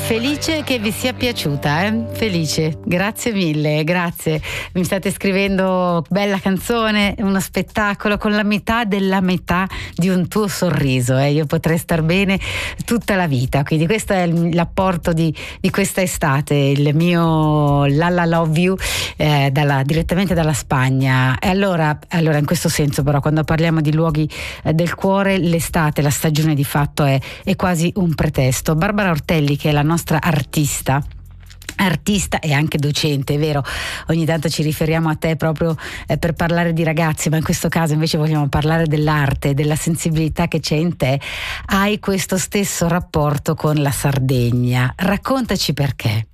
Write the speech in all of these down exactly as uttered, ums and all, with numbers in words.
Felice che vi sia piaciuta, eh? Felice, grazie mille, grazie. Mi state scrivendo bella canzone, uno spettacolo con la metà della metà di un tuo sorriso, eh? Io potrei star bene tutta la vita, quindi questo è l'apporto di, di questa estate, il mio La La Love You eh, dalla, direttamente dalla Spagna. E allora, allora in questo senso però, quando parliamo di luoghi eh, del cuore, l'estate, la stagione di fatto è, è quasi un pretesto. Barbara Ortelli, che è la nostra artista artista e anche docente, è vero, ogni tanto ci riferiamo a te proprio eh, per parlare di ragazzi, ma in questo caso invece vogliamo parlare dell'arte, della sensibilità che c'è in te. Hai questo stesso rapporto con la Sardegna, raccontaci perché.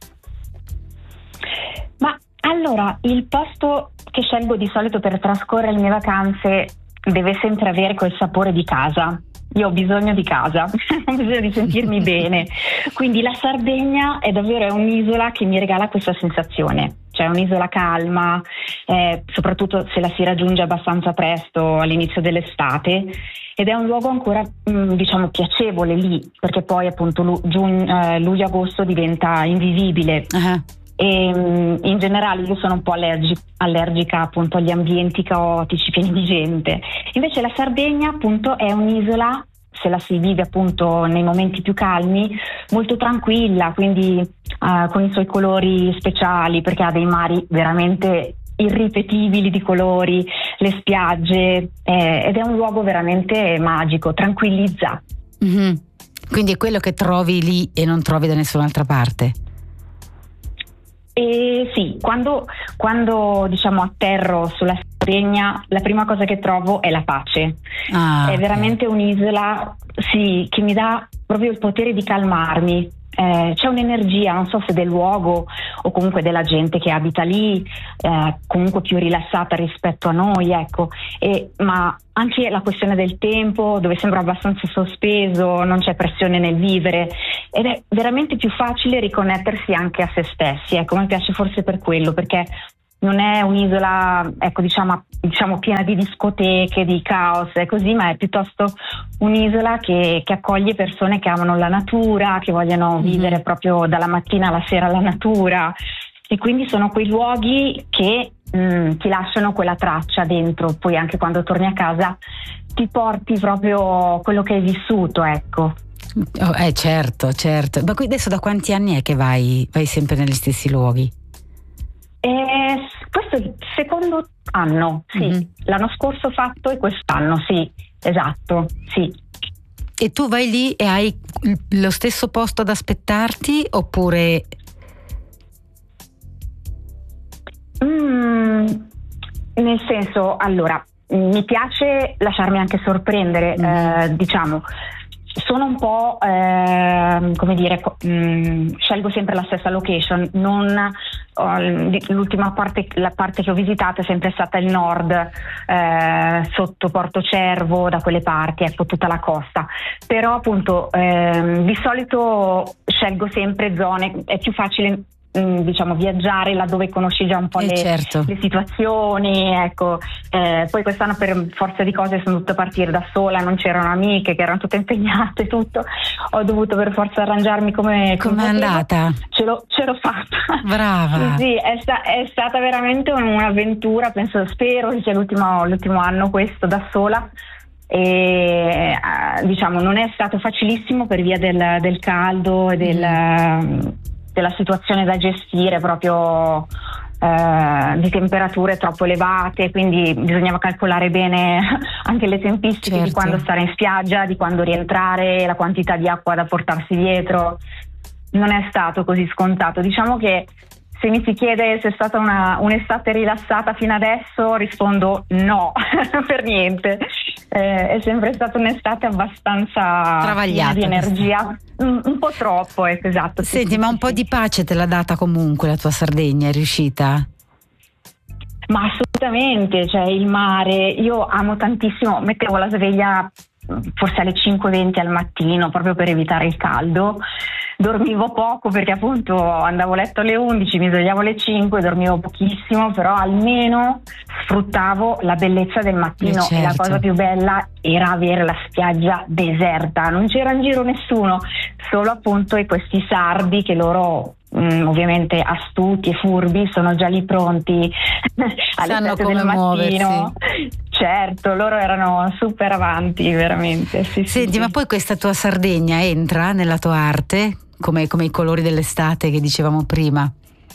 Ma allora, il posto che scelgo di solito per trascorrere le mie vacanze deve sempre avere quel sapore di casa. Io ho bisogno di casa, ho bisogno di sentirmi bene, quindi la Sardegna è davvero un'isola che mi regala questa sensazione, cioè un'isola calma, eh, soprattutto se la si raggiunge abbastanza presto all'inizio dell'estate, ed è un luogo ancora mh, diciamo piacevole lì, perché poi appunto lu- giugn- eh, luglio-agosto diventa invivibile. Uh-huh. E in generale io sono un po' allergica, allergica appunto agli ambienti caotici, pieni di gente. Invece la Sardegna appunto è un'isola, se la si vive appunto nei momenti più calmi, molto tranquilla, quindi uh, con i suoi colori speciali, perché ha dei mari veramente irripetibili di colori, le spiagge, eh, ed è un luogo veramente magico, tranquillizza. Mm-hmm. Quindi è quello che trovi lì e non trovi da nessun'altra parte? E sì, quando, quando diciamo atterro sulla Sardegna, la prima cosa che trovo è la pace. Ah, è veramente okay. Un'isola, sì, che mi dà proprio il potere di calmarmi. Eh, c'è un'energia, non so se del luogo o comunque della gente che abita lì, eh, comunque più rilassata rispetto a noi, ecco. E, ma anche la questione del tempo, dove sembra abbastanza sospeso, non c'è pressione nel vivere, ed è veramente più facile riconnettersi anche a se stessi. Ecco, mi piace forse per quello, perché non è un'isola, ecco, diciamo, diciamo piena di discoteche, di caos e così, ma è piuttosto un'isola che, che accoglie persone che amano la natura, che vogliono mm-hmm. vivere proprio dalla mattina alla sera la natura, e quindi sono quei luoghi che mh, ti lasciano quella traccia dentro, poi anche quando torni a casa ti porti proprio quello che hai vissuto, ecco. Oh, eh certo, certo. Ma qui adesso da quanti anni è che vai, vai sempre negli stessi luoghi? Eh, questo è il secondo anno, sì. Mm-hmm. L'anno scorso fatto e quest'anno, sì, esatto, sì. E tu vai lì e hai lo stesso posto ad aspettarti oppure? Mm, nel senso, allora, mi piace lasciarmi anche sorprendere, mm-hmm. eh, diciamo. Sono un po', eh, come dire, mh, scelgo sempre la stessa location, non oh, l'ultima parte, la parte che ho visitato è sempre stata il nord, eh, sotto Porto Cervo, da quelle parti, ecco, tutta la costa. Però appunto eh, di solito scelgo sempre zone, è più facile diciamo viaggiare laddove conosci già un po' eh le, certo. le situazioni, ecco. Eh, poi quest'anno per forza di cose sono dovuta partire da sola, non c'erano amiche che erano tutte impegnate, tutto, ho dovuto per forza arrangiarmi come come è andata? Ce l'ho, ce l'ho fatta, brava. Sì, è, sta, è stata veramente un'avventura, penso, spero che sia l'ultimo, l'ultimo anno questo da sola. E diciamo non è stato facilissimo per via del, del caldo e del mm. della situazione da gestire, proprio eh, di temperature troppo elevate, quindi bisognava calcolare bene anche le tempistiche, certo. di quando stare in spiaggia, di quando rientrare, la quantità di acqua da portarsi dietro. Non è stato così scontato. Diciamo che se mi si chiede se è stata una, un'estate rilassata fino adesso, rispondo no, per niente. Eh, è sempre stata un'estate abbastanza travagliata, di energia, un, un po' troppo, ecco, esatto. Senti, sì, ma sì, un po' sì. di pace te l'ha data comunque la tua Sardegna, è riuscita? Ma assolutamente, cioè il mare, io amo tantissimo, mettevo la sveglia forse alle cinque e venti al mattino proprio per evitare il caldo. dormivo poco perché appunto andavo a letto alle undici, mi svegliavo alle cinque, dormivo pochissimo, però almeno sfruttavo la bellezza del mattino. Certo. E la cosa più bella era avere la spiaggia deserta, non c'era in giro nessuno, solo appunto e questi sardi che loro Mm, ovviamente astuti e furbi sono già lì pronti alle sanno sette come del mattino. muoversi. Certo, loro erano super avanti, veramente. Sì, Senti, sì, ma sì. poi questa tua Sardegna entra nella tua arte come, come i colori dell'estate che dicevamo prima?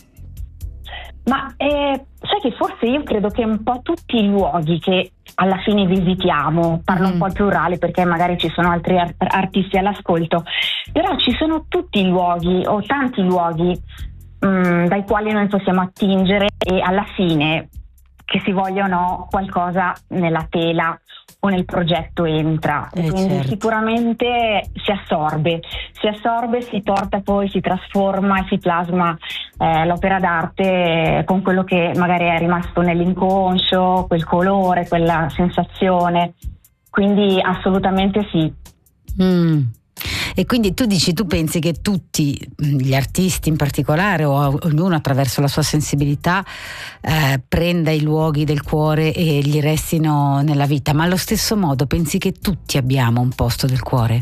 Ma eh, sai che forse io credo che un po' tutti i luoghi che alla fine visitiamo, parlo mm. un po' al plurale perché magari ci sono altri art- artisti all'ascolto, però ci sono tutti i luoghi o tanti luoghi mh, dai quali noi possiamo attingere e alla fine, che si voglia o no, qualcosa nella tela o nel progetto entra, eh, quindi certo. sicuramente si assorbe, si assorbe, si porta poi, si trasforma e si plasma eh, l'opera d'arte con quello che magari è rimasto nell'inconscio, quel colore, quella sensazione, quindi assolutamente sì. Mm. E quindi tu dici, tu pensi che tutti gli artisti in particolare o ognuno attraverso la sua sensibilità eh, prenda i luoghi del cuore e gli restino nella vita, ma allo stesso modo pensi che tutti abbiamo un posto del cuore?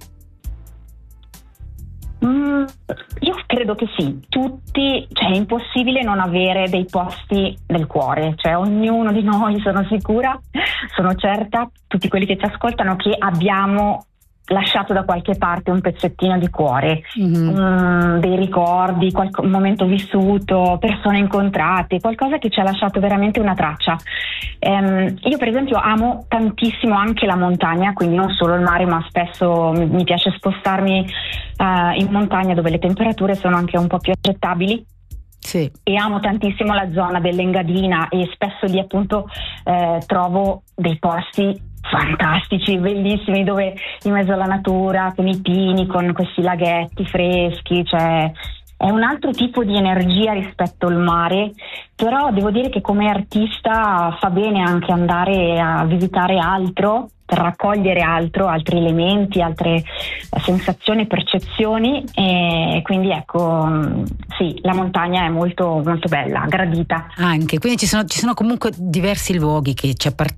Mm, io credo che sì, tutti, cioè è impossibile non avere dei posti del cuore, cioè ognuno di noi, sono sicura, sono certa, tutti quelli che ci ascoltano, che abbiamo lasciato da qualche parte un pezzettino di cuore, mm-hmm. um, dei ricordi, qualche, un momento vissuto, persone incontrate, qualcosa che ci ha lasciato veramente una traccia. Um, io per esempio amo tantissimo anche la montagna, quindi non solo il mare, ma spesso mi, mi piace spostarmi uh, in montagna dove le temperature sono anche un po' più accettabili. Sì. E amo tantissimo la zona dell'Engadina e spesso lì appunto eh, trovo dei posti fantastici, bellissimi, dove in mezzo alla natura, con i pini, con questi laghetti freschi, cioè è un altro tipo di energia rispetto al mare, però devo dire che come artista fa bene anche andare a visitare altro per raccogliere altro, altri elementi, altre sensazioni e percezioni, e quindi ecco sì, la montagna è molto molto bella, gradita. Anche, quindi ci sono, ci sono comunque diversi luoghi che ci appartengono